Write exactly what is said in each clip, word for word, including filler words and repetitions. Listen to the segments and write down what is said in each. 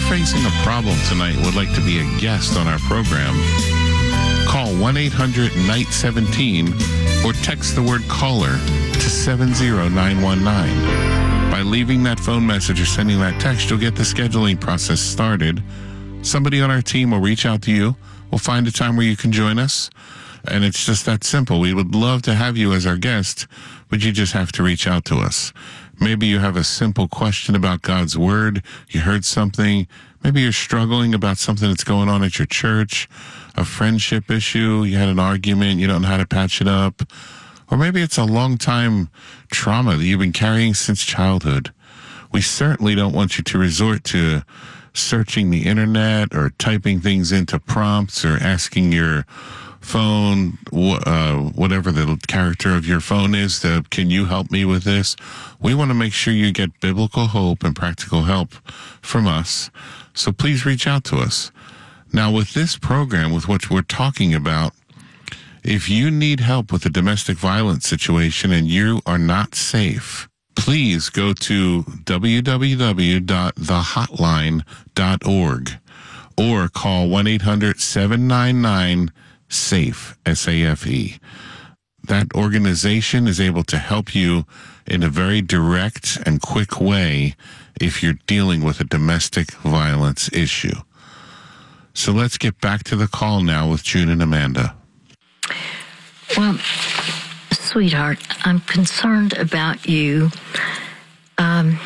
facing a problem tonight and would like to be a guest on our program, call one eight hundred N I G H T seventeen or text the word caller to seven zero nine one nine. By leaving that phone message or sending that text, you'll get the scheduling process started. Somebody on our team will reach out to you. We'll find a time where you can join us. And it's just that simple. We would love to have you as our guest, but you just have to reach out to us. Maybe you have a simple question about God's Word. You heard something. Maybe you're struggling about something that's going on at your church, a friendship issue. You had an argument. You don't know how to patch it up. Or maybe it's a long-time trauma that you've been carrying since childhood. We certainly don't want you to resort to searching the internet or typing things into prompts or asking your phone, uh, whatever the character of your phone is, to, can you help me with this? We want to make sure you get biblical hope and practical help from us. So please reach out to us. Now, with this program, with what we're talking about, if you need help with a domestic violence situation and you are not safe, please go to w w w dot the hotline dot org or call one eight hundred seven nine nine SAFE, S A F E. That organization is able to help you in a very direct and quick way if you're dealing with a domestic violence issue. So let's get back to the call now with June and Amanda. Well, sweetheart, I'm concerned about you. Um,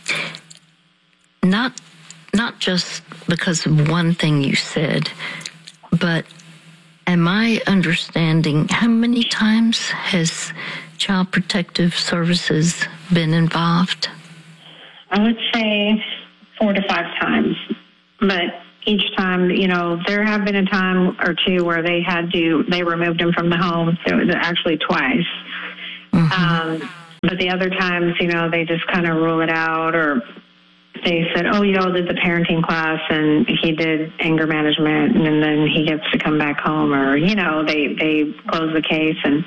not, not just because of one thing you said, but am I understanding how many times has Child Protective Services been involved? I would say four to five times, but each time, you know, there have been a time or two where they had to, they removed him from the home. So it was actually twice. Mm-hmm. Um, but the other times, you know, they just kind of rule it out, or they said, oh, you all did the parenting class and he did anger management and then he gets to come back home, or, you know, they, they close the case. And,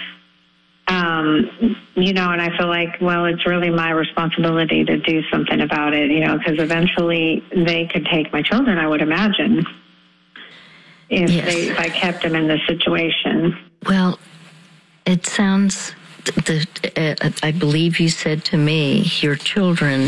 um, you know, and I feel like, well, it's really my responsibility to do something about it, you know, because eventually they could take my children, I would imagine, if, yes. they, if I kept them in this situation. Well, it sounds, the, uh, I believe you said to me, your children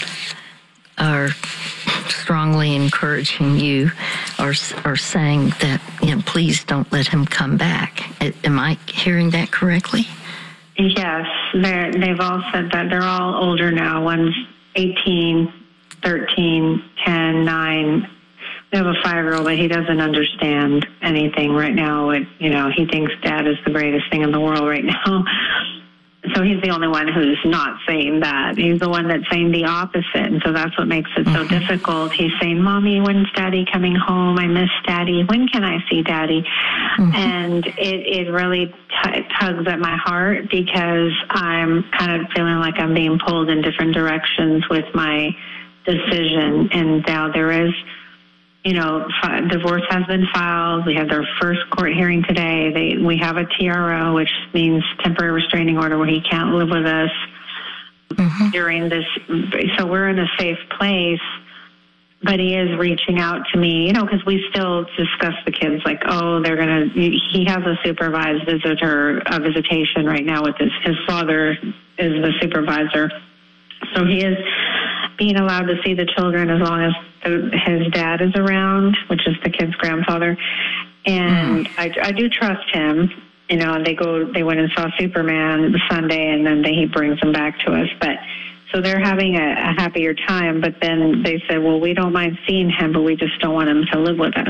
are strongly encouraging you, or are saying that, you know, please don't let him come back. Am I hearing that correctly? Yes, they're, they've all said that. They're all older now. One's eighteen, thirteen, ten, nine. We have a five-year-old, but he doesn't understand anything right now. It, you know, he thinks Dad is the greatest thing in the world right now. So he's the only one who's not saying that. He's the one that's saying the opposite, and so that's what makes it so mm-hmm. difficult. He's saying, Mommy, when's Daddy coming home? I miss Daddy. When can I see Daddy? Mm-hmm. And it, it really t- tugs at my heart, because I'm kind of feeling like I'm being pulled in different directions with my decision. And now there is, you know, fi- divorce has been filed. We had their first court hearing today. They, we have a T R O, which means temporary restraining order, where he can't live with us mm-hmm. during this. So we're in a safe place, but he is reaching out to me, you know, because we still discuss the kids, like, oh, they're going to, he has a supervised visitor, a visitation right now with his, his father is the supervisor. So he is being allowed to see the children as long as the, his dad is around, which is the kid's grandfather. And mm. I, I do trust him. You know, they go, they went and saw Superman Sunday, and then they, he brings them back to us. But so they're having a, a happier time. But then they said, well, we don't mind seeing him, but we just don't want him to live with us.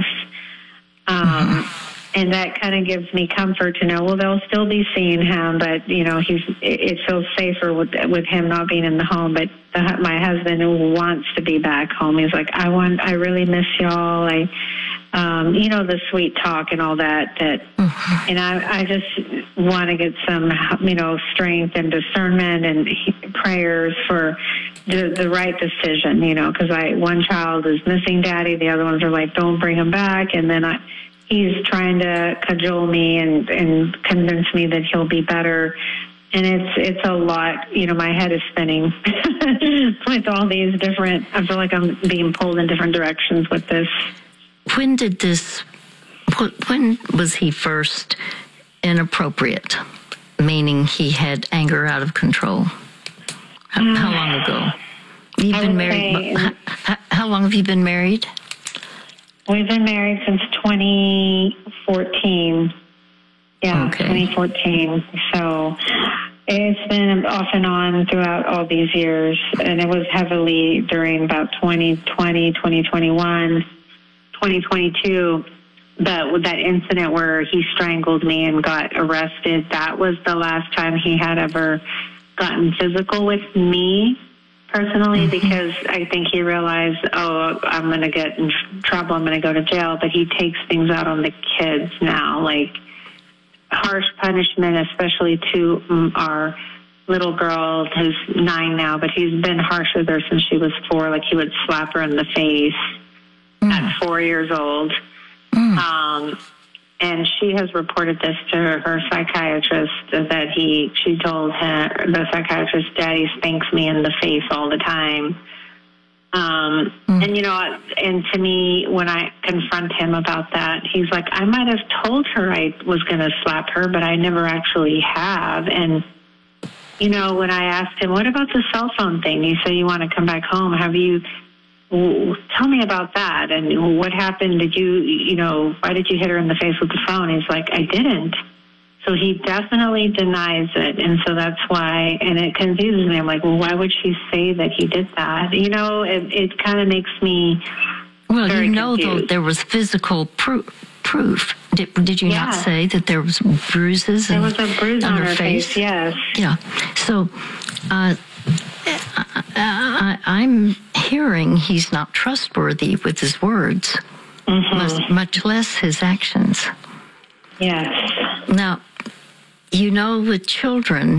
Um, mm. And that kind of gives me comfort to know, well, they'll still be seeing him, but, you know, he's, it feels safer with with him not being in the home. But the, my husband, who wants to be back home, he's like, I want, I really miss y'all. I, um, you know, the sweet talk and all that, that, mm-hmm. and I, I just want to get some, you know, strength and discernment and prayers for the, the right decision, you know, because I, one child is missing Daddy. The other ones are like, don't bring him back. And then I, he's trying to cajole me and, and convince me that he'll be better and it's it's a lot. You know, my head is spinning with all these different. I feel like I'm being pulled in different directions with this. When did this? When was he first inappropriate? Meaning he had anger out of control. How, uh, how long ago? You've I been married. Say, how, how long have you been married? We've been married since twenty fourteen. Yeah, okay. twenty fourteen. So it's been off and on throughout all these years, and it was heavily during about twenty twenty, twenty twenty-one, twenty twenty-two. But with that incident where he strangled me and got arrested, that was the last time he had ever gotten physical with me personally, mm-hmm. because I think he realized, oh, I'm going to get in trouble, I'm going to go to jail. But he takes things out on the kids now, like harsh punishment, especially to our little girl who's nine now, but he's been harsh with her since she was four. Like he would slap her in the face mm. at four years old. Mm. Um, and she has reported this to her psychiatrist that he, she told her, the psychiatrist, Daddy spanks me in the face all the time. Um, mm. And, you know, and to me, when I confront him about that, he's like, I might have told her I was going to slap her, but I never actually have. And, you know, when I asked him, what about the cell phone thing? You say you want to come back home. Have you, tell me about that. And what happened? Did you, you know, why did you hit her in the face with the phone? He's like, I didn't. So he definitely denies it. And so that's why, and it confuses me. I'm like, well, why would she say that he did that? You know, it, it kind of makes me Well, very you know, confused. though, there was physical proof. proof. Did, did you yeah. not say that there was bruises? There and, was a bruise on, on her her face? face, yes. Yeah. So uh, I, I, I'm hearing he's not trustworthy with his words, mm-hmm. much, much less his actions. Yes. Now, you know, with children,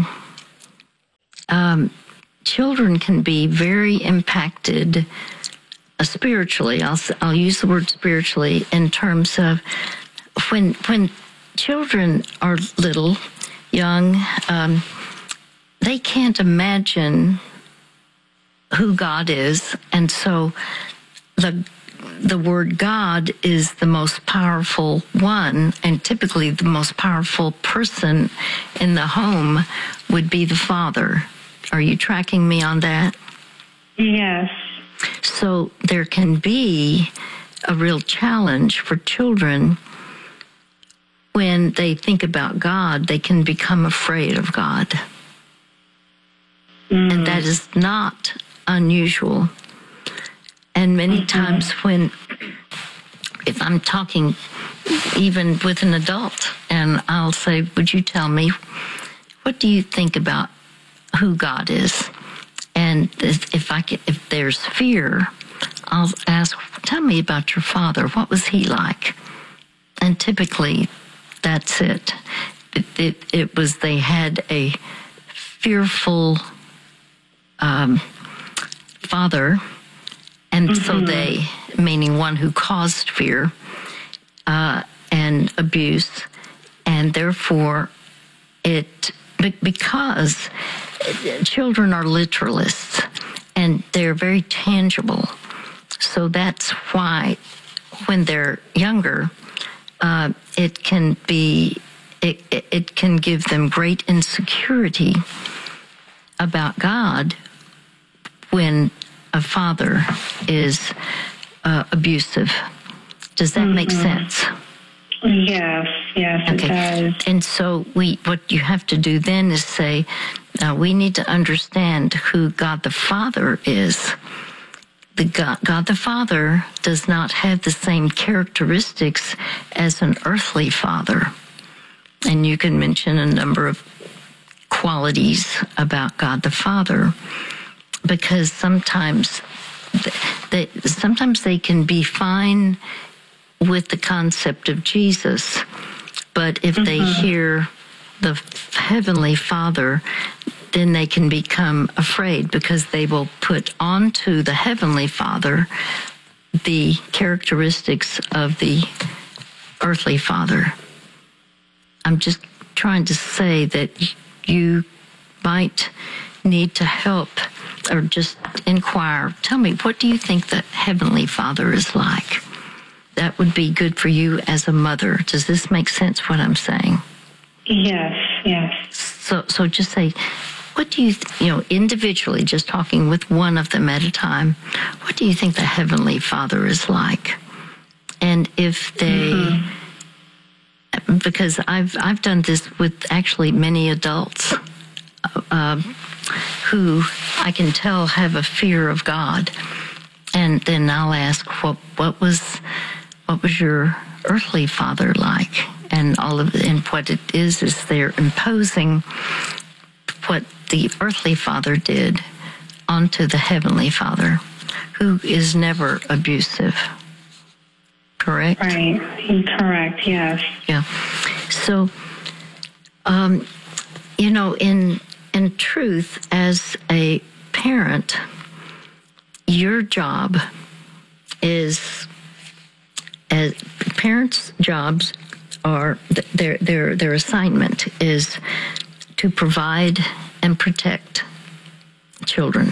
um, children can be very impacted uh, spiritually. I'll I'll use the word spiritually in terms of when when children are little, young, um, they can't imagine who God is, and so the the word God is the most powerful one, and typically the most powerful person in the home would be the father. Are you tracking me on that? Yes. So there can be a real challenge for children when they think about God. They can become afraid of God. Mm. And that is not unusual. And many mm-hmm. times when, if I'm talking even with an adult, and I'll say, would you tell me, what do you think about who God is? And if I can, if there's fear, I'll ask, tell me about your father. What was he like? And typically, that's it. It, it, it was, they had a fearful um, father. And mm-hmm. so they, meaning one who caused fear uh, and abuse, and therefore it, because children are literalists and they're very tangible. So that's why when they're younger, uh, it can be, it, it can give them great insecurity about God when a father is uh, abusive. Does that mm-hmm. make sense? Yes, yes, okay. it does. And so we, what you have to do then is say, uh, we need to understand who God the Father is. The God, God the Father does not have the same characteristics as an earthly father. And you can mention a number of qualities about God the Father, because sometimes they, sometimes they can be fine with the concept of Jesus, but if mm-hmm. they hear the Heavenly Father, then they can become afraid, because they will put onto the Heavenly Father the characteristics of the earthly father. I'm just trying to say that you might need to help or just inquire, tell me, what do you think the Heavenly Father is like? That would be good for you as a mother. Does this make sense, what I'm saying? Yes, yes. So, so just say, what do you, th- you know, individually, just talking with one of them at a time, what do you think the Heavenly Father is like? And if they, mm-hmm. because I've I've done this with actually many adults uh, who I can tell have a fear of God, and then I'll ask, what what was what was your earthly father like? And all of and what it is is they're imposing what the earthly father did onto the Heavenly Father, who is never abusive. Correct? Right. Correct, yes. Yeah. So, um, you know, in in truth, as a parent, your job is, as parents' jobs are, their their their assignment is to provide and protect children.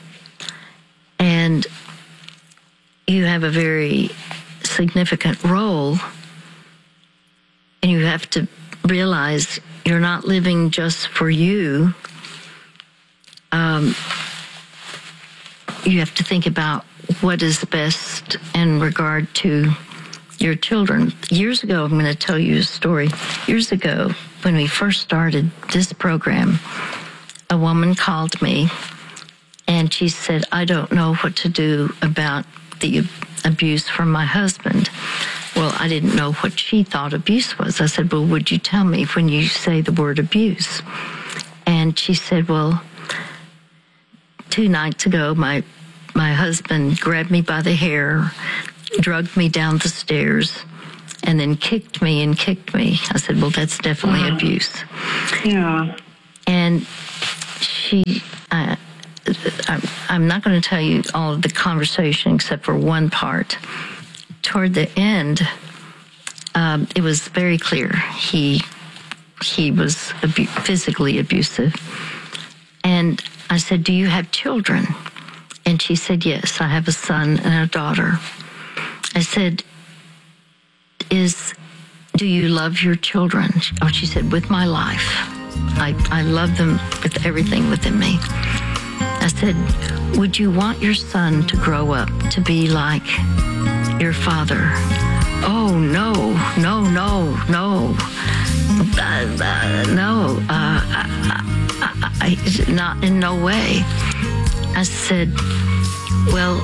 And you have a very significant role, and you have to realize you're not living just for you. Um, you have to think about what is best in regard to your children. Years ago, I'm going to tell you a story. Years ago, when we first started this program, a woman called me and she said, I don't know what to do about the abuse from my husband. Well, I didn't know what she thought abuse was. I said, well, would you tell me when you say the word abuse? And she said, well, two nights ago, my my husband grabbed me by the hair, dragged me down the stairs, and then kicked me and kicked me. I said, well, that's definitely wow. abuse. Yeah. And she, uh, I'm not going to tell you all of the conversation except for one part. Toward the end, um, it was very clear he he was abu- physically abusive. And I said, do you have children? And she said, yes, I have a son and a daughter. I said, is, do you love your children? Oh, she said, with my life. I, I love them with everything within me. I said, would you want your son to grow up to be like your father? Oh, no, no, no, no. Uh, uh, no, uh, I, I, I, not in no way. I said, well,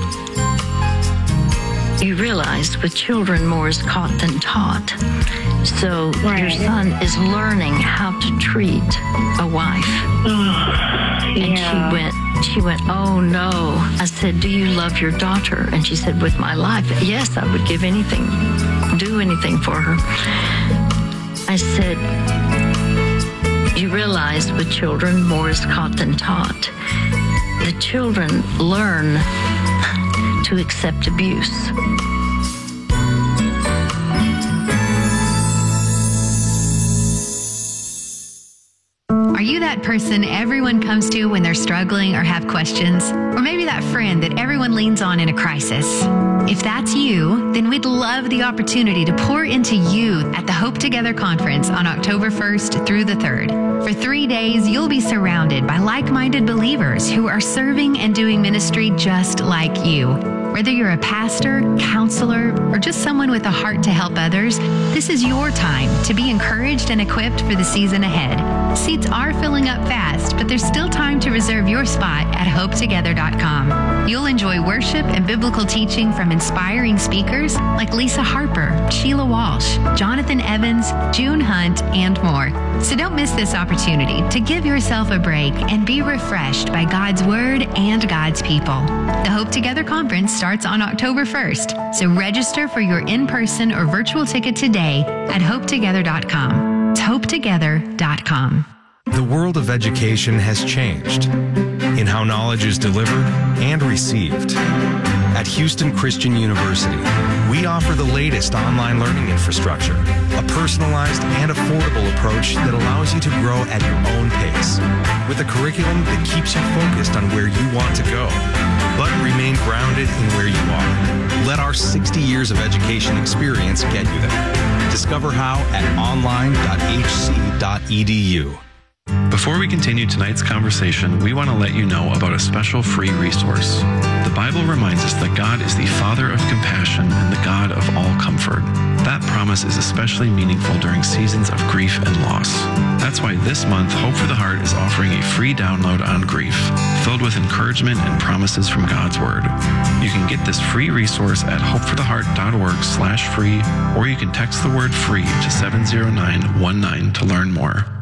you realize with children more is caught than taught. So right. your son is learning how to treat a wife. Oh, and yeah. she went, she went, oh no. I said, do you love your daughter? And she said, with my life, yes, I would give anything, do anything for her. I said, you realize with children more is caught than taught. The children learn to accept abuse. Are you that person everyone comes to when they're struggling or have questions? Or maybe that friend that everyone leans on in a crisis? If that's you, then we'd love the opportunity to pour into you at the Hope Together Conference on October first through the third. For three days, you'll be surrounded by like-minded believers who are serving and doing ministry just like you. Whether you're a pastor, counselor, or just someone with a heart to help others, this is your time to be encouraged and equipped for the season ahead. Seats are filling up fast, but there's still time to reserve your spot at hope together dot com. You'll enjoy worship and biblical teaching from inspiring speakers like Lisa Harper, Sheila Walsh, Jonathan Evans, June Hunt, and more. So don't miss this opportunity to give yourself a break and be refreshed by God's Word and God's people. The Hope Together Conference starts on October first, so register for your in-person or virtual ticket today at hope together dot com. It's hope together dot com. The world of education has changed in how knowledge is delivered and received. At Houston Christian University, we offer the latest online learning infrastructure, a personalized and affordable approach that allows you to grow at your own pace, with a curriculum that keeps you focused on where you want to go, but remain grounded in where you are. Let our sixty years of education experience get you there. Discover how at online dot h c dot e d u. Before we continue tonight's conversation, we want to let you know about a special free resource. The Bible reminds us that God is the Father of compassion and the God of all comfort. That promise is especially meaningful during seasons of grief and loss. That's why this month, Hope for the Heart is offering a free download on grief, filled with encouragement and promises from God's Word. You can get this free resource at hope for the heart dot org slash free, or you can text the word free to seven zero nine one nine to learn more.